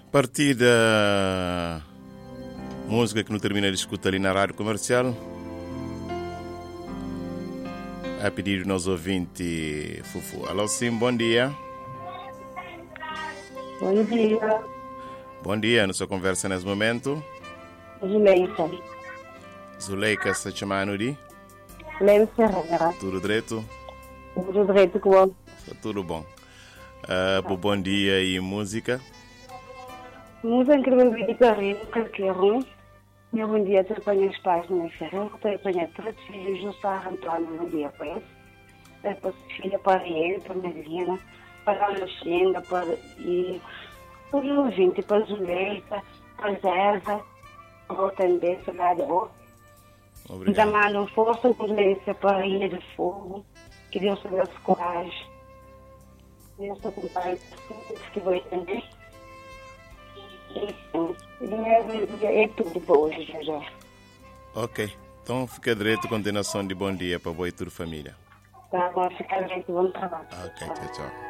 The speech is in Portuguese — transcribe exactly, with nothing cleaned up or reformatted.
partir da música que não termina de escutar ali na rádio comercial, a pedido do nosso ouvinte Fufu. Alô, sim, bom dia. Bom dia. Bom dia, nossa conversa nesse momento. Zuleika. Zuleika, se chamando de? Leme Ferreira. Tudo direito? Tudo direito com você? Tá tudo bom. Uh, bom dia e música? Música que eu vi de carrinho, qualquer um. Meu bom dia, te apanhei os pais no meu ferro, te apanhei três filhos do Sarra Antônio, bom dia para eles. Depois filha para ele, para a Melina, para a Lucinda, para e para o ouvinte, para a Zuleika, para a Zerza, para o Tendência, para o Obrigado. Zamando força, violência para a Ilha de Fogo, que Deus te dê coragem. Deus te acompanhe, que vou entender. É tudo para hoje, já. Ok. Então fica direito, continuação de bom dia para você e toda a família. Tá, agora fica direito, vamos trabalhar. Ok, tchau, tchau.